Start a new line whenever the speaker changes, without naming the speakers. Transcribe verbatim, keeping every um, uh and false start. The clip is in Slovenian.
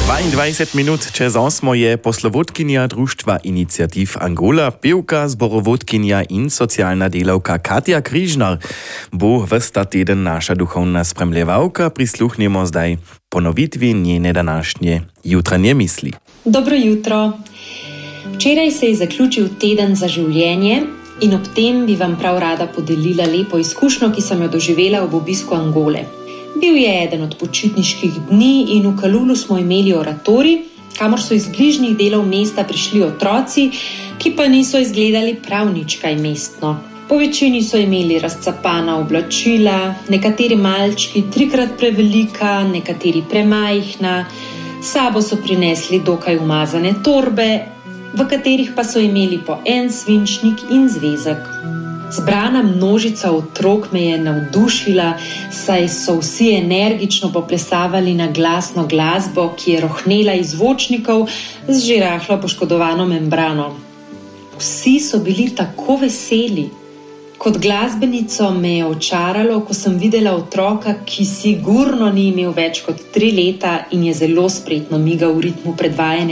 dwadzieścia minut čez osmo je poslovodkinja Društva iniciativ Angola, pevka, zborovodkinja in socialna delavka Katja Križnar. Bo vsta teden naša duhovna spremljevalka, prisluhnemo zdaj ponovitvi njene današnje jutranje misli.
Dobro jutro. Včeraj se je zaključil teden za življenje in ob tem bi vam prav rada podelila lepo izkušnjo, ki sem jo doživela ob obisku Angole. Bil je eden od počitniških dni in v Kalulu smo imeli oratorij, kamor so iz bližnjih delov mesta prišli otroci, ki pa niso izgledali prav nič kaj mestno. Po večini so imeli razcapana oblačila, nekateri malčki trikrat prevelika, nekateri premajhna, s sabo so prinesli dokaj umazane torbe, v katerih pa so imeli po en svinčnik in zvezek. Zbrana množica otrok me je navdušila, saj so vsi energično poplesavali na glasno glasbo, ki je rohnela iz zvočnikov z že rahlo poškodovano membrano. Vsi so bili tako veseli. Kot glasbenico me je očaralo, ko sem videla otroka, ki sigurno ni imel več kot tri leta in je zelo spretno migal v ritmu predvajanja